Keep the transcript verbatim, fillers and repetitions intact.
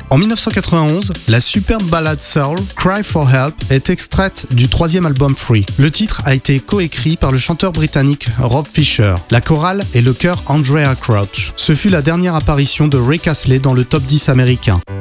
En dix-neuf cent quatre-vingt-onze, la superbe ballade soul Cry for Help est extraite du troisième album Free. Le titre a été coécrit par le chanteur britannique Rob Fisher. La chorale et le chœur Andrea Crouch. Ce fut la dernière apparition de Rick Astley dans le top dix américain.